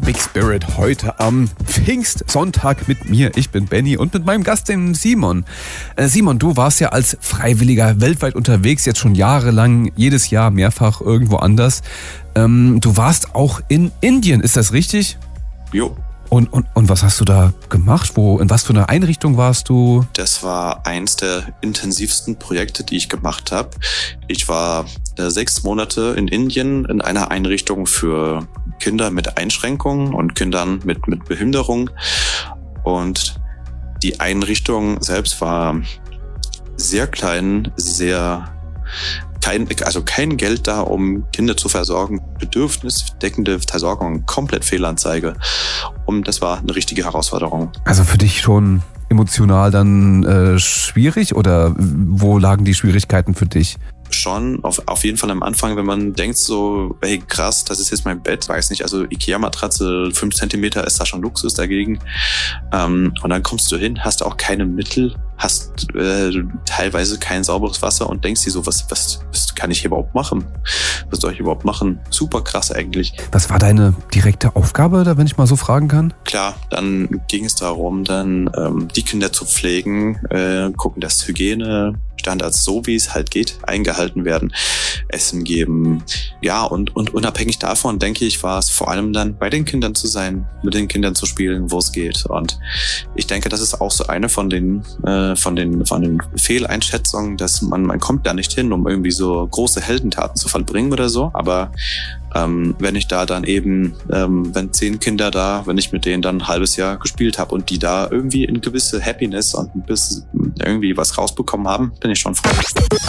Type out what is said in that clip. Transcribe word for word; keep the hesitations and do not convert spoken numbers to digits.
Big Spirit heute am Pfingstsonntag mit mir. Ich bin Benny und mit meinem Gast, dem Simon. Äh, Simon, du warst ja als Freiwilliger weltweit unterwegs, jetzt schon jahrelang, jedes Jahr mehrfach irgendwo anders. Ähm, du warst auch in Indien, ist das richtig? Jo. Und, und, und was hast du da gemacht? Wo, in was für einer Einrichtung warst du? Das war eins der intensivsten Projekte, die ich gemacht habe. Ich war äh, sechs Monate in Indien in einer Einrichtung für Kinder mit Einschränkungen und Kindern mit, mit Behinderung. Und die Einrichtung selbst war sehr klein, sehr kein, also kein Geld da, um Kinder zu versorgen. Bedürfnisdeckende Versorgung, komplett Fehlanzeige. Und das war eine richtige Herausforderung. Also für dich schon emotional dann äh, schwierig oder wo lagen die Schwierigkeiten für dich? Schon, auf, auf jeden Fall am Anfang, wenn man denkt so, hey krass, das ist jetzt mein Bett, weiß nicht, also Ikea-Matratze, fünf Zentimeter ist da schon Luxus dagegen. Ähm, und dann kommst du hin, hast auch keine Mittel, hast äh, teilweise kein sauberes Wasser und denkst dir so, was, was, was kann ich hier überhaupt machen? Was soll ich überhaupt machen? Super krass eigentlich. Was war deine direkte Aufgabe, da, wenn ich mal so fragen kann? Klar, dann ging es darum, dann ähm, die Kinder zu pflegen, äh, gucken, dass Hygiene Standards, so wie es halt geht, eingehalten werden, Essen geben. Ja, und, und unabhängig davon, denke ich, war es vor allem dann bei den Kindern zu sein, mit den Kindern zu spielen, wo es geht. Und ich denke, das ist auch so eine von den, äh, von den, von den Fehleinschätzungen, dass man, man kommt da nicht hin, um irgendwie so große Heldentaten zu vollbringen oder so. Aber ähm, wenn ich da dann eben, ähm, wenn zehn Kinder da, wenn ich mit denen dann ein halbes Jahr gespielt habe und die da irgendwie in gewisse Happiness und ein bisschen irgendwie was rausbekommen haben, bin ich schon froh.